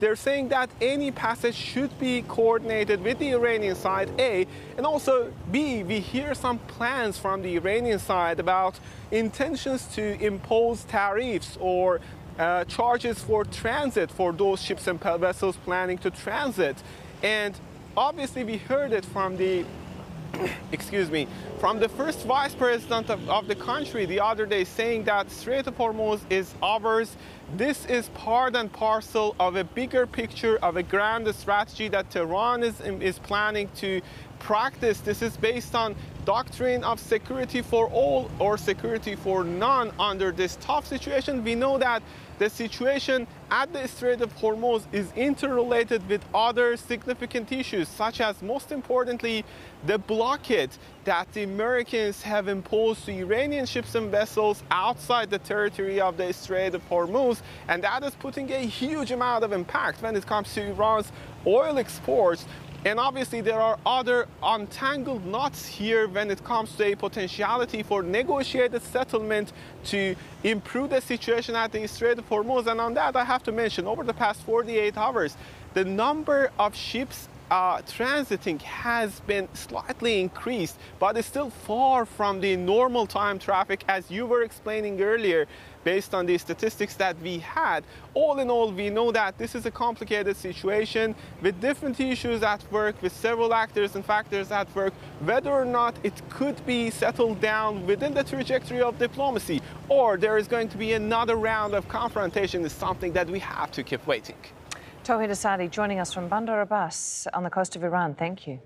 They're saying that any passage should be coordinated with the Iranian side, A, and also B, we hear some plans from the Iranian side about intentions to impose tariffs or charges for transit for those ships and vessels planning to transit. And obviously we heard it from the from the first vice president of the country the other day, saying that Strait of Hormuz is ours. This is part and parcel of a bigger picture, of a grand strategy that Tehran is planning to practice. This is based on doctrine of security for all or security for none under this tough situation. We know that the situation at the Strait of Hormuz is interrelated with other significant issues, such as, most importantly, the blockade that the Americans have imposed to Iranian ships and vessels outside the territory of the Strait of Hormuz, and that is putting a huge amount of impact when it comes to Iran's oil exports. And obviously there are other untangled knots here when it comes to a potentiality for negotiated settlement to improve the situation at the Strait of Hormuz. And on that, I have to mention, over the past 48 hours, the number of ships transiting has been slightly increased, but it's still far from the normal time traffic, as you were explaining earlier, based on the statistics that we had. All in all, we know that this is a complicated situation with different issues at work, with several actors and factors at work. Whether or not it could be settled down within the trajectory of diplomacy, or there is going to be another round of confrontation, is something that we have to keep waiting. Tawhid Asadi joining us from Bandar Abbas on the coast of Iran. Thank you.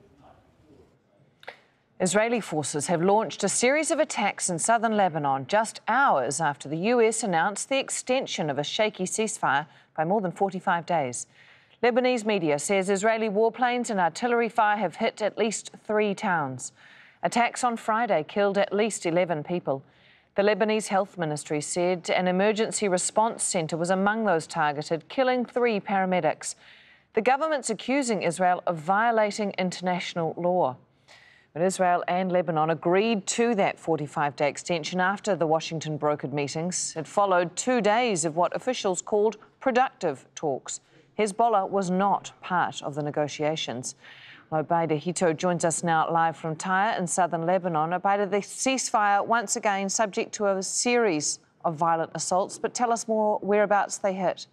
Israeli forces have launched a series of attacks in southern Lebanon just hours after the US announced the extension of a shaky ceasefire by more than 45 days. Lebanese media says Israeli warplanes and artillery fire have hit at least 3 towns. Attacks on Friday killed at least 11 people. The Lebanese Health Ministry said an emergency response centre was among those targeted, killing 3 paramedics. The government's accusing Israel of violating international law. But Israel and Lebanon agreed to that 45-day extension after the Washington brokered meetings. It followed 2 days of what officials called productive talks. Hezbollah was not part of the negotiations. Obaida Hito joins us now live from Tyre in southern Lebanon. Obaida, the ceasefire once again subject to a series of violent assaults, but tell us more whereabouts they hit.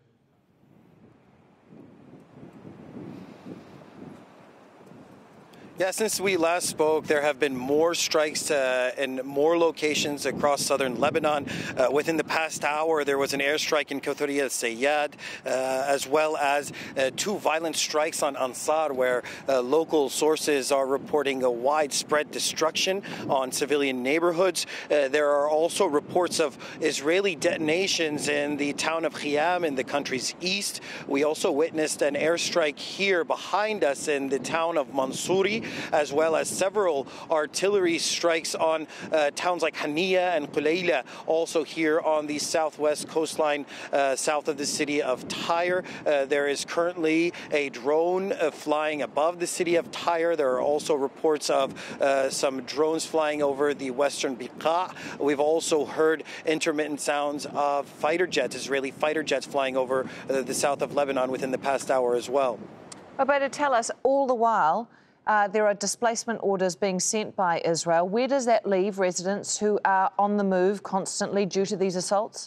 Yeah, since we last spoke, there have been more strikes in more locations across southern Lebanon. Within the past hour, there was an airstrike in Kothariya Sayyad, as well as 2 violent strikes on Ansar, where local sources are reporting a widespread destruction on civilian neighborhoods. There are also reports of Israeli detonations in the town of Khiam in the country's east. We also witnessed an airstrike here behind us in the town of Mansouri, as well as several artillery strikes on towns like Haniya and Qulayla, also here on the southwest coastline south of the city of Tyre. There is currently a drone flying above the city of Tyre. There are also reports of some drones flying over the western Biqa. We've also heard intermittent sounds of fighter jets, Israeli fighter jets flying over the south of Lebanon within the past hour as well. Obaida, tell us, all the while, there are displacement orders being sent by Israel. Where does that leave residents who are on the move constantly due to these assaults?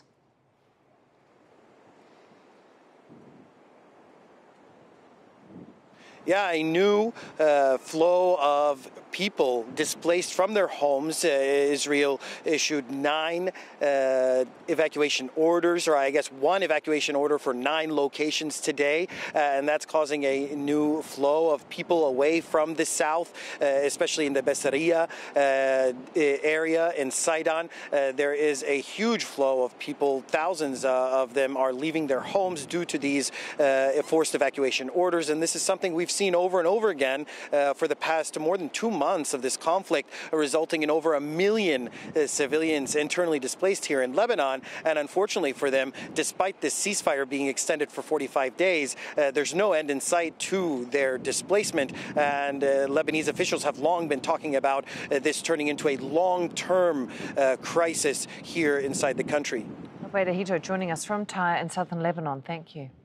Yeah, a new flow of people displaced from their homes. Israel issued 9 evacuation orders, or I guess 1 evacuation order for 9 locations today, and that's causing a new flow of people away from the south, especially in the Bessaria area in Sidon. There is a huge flow of people. Thousands of them are leaving their homes due to these forced evacuation orders, and this is something we've seen over and over again for the past more than 2 months of this conflict, resulting in over 1 million civilians internally displaced here in Lebanon. And unfortunately for them, despite this ceasefire being extended for 45 days, there's no end in sight to their displacement. And Lebanese officials have long been talking about this turning into a long-term crisis here inside the country. Obaida Hito joining us from Tyre in southern Lebanon. Thank you.